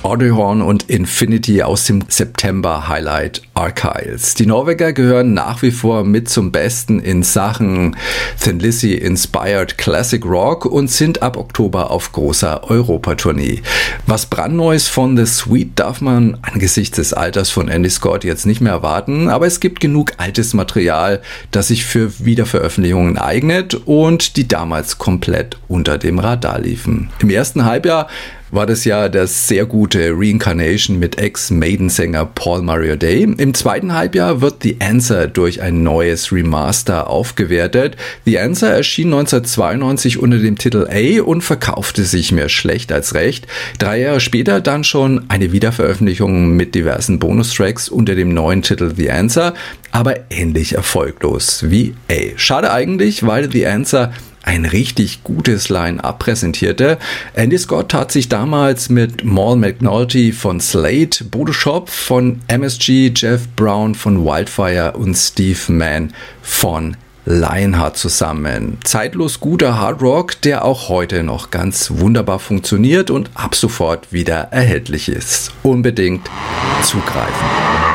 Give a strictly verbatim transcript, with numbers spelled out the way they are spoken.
Audihorn und Infinity aus dem September Highlight Archives. Die Norweger gehören nach wie vor mit zum Besten in Sachen Thin Lizzy Inspired Classic Rock und sind ab Oktober auf großer Europatournee. Was brandneues von The Sweet darf man angesichts des Alters von Andy Scott jetzt nicht mehr erwarten, aber es gibt genug altes Material, das sich für Wiederveröffentlichungen eignet und die damals komplett unter dem Radar liefen. Im ersten Halbjahr war das ja das sehr gute Reincarnation mit Ex-Maiden-Sänger Paul Mario Day. Im zweiten Halbjahr wird The Answer durch ein neues Remaster aufgewertet. The Answer erschien neunzehnhundertzweiundneunzig unter dem Titel A und verkaufte sich mehr schlecht als recht. Drei Jahre später dann schon eine Wiederveröffentlichung mit diversen Bonustracks unter dem neuen Titel The Answer, aber ähnlich erfolglos wie A. Schade eigentlich, weil The Answer ein richtig gutes Line-Up präsentierte. Andy Scott tat sich damals mit Mal McNulty von Slade, Bodo Schopf von M S G, Jeff Brown von Wildfire und Steve Mann von Lionheart zusammen. Zeitlos guter Hard Rock, der auch heute noch ganz wunderbar funktioniert und ab sofort wieder erhältlich ist. Unbedingt zugreifen.